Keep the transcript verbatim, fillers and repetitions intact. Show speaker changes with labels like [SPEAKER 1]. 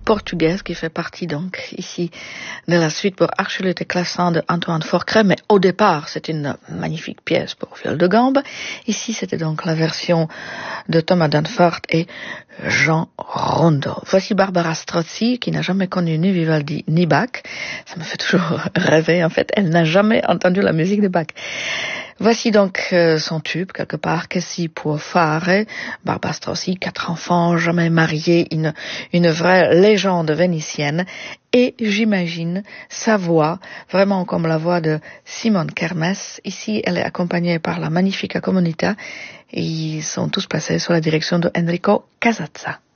[SPEAKER 1] portugaise qui fait partie donc ici de la suite pour Archulete et Classin de Antoine Forcret, mais au départ c'est une magnifique pièce pour viol de gambe. Ici c'était donc la version de Thomas Danforth et Jean Rondeau. Voici Barbara Strozzi qui n'a jamais connu ni Vivaldi ni Bach. Ça me fait toujours rêver en fait, elle n'a jamais entendu la musique de Bach. Voici donc euh, son tube, quelque part, Che si può fare. Barbara Strozzi, quatre enfants, jamais mariée, une, une vraie légende vénitienne. Et j'imagine sa voix, vraiment comme la voix de Simone Kermes. Ici, elle est accompagnée par la Magnifica Comunità. Et ils sont tous placés sous la direction de Enrico Casazza.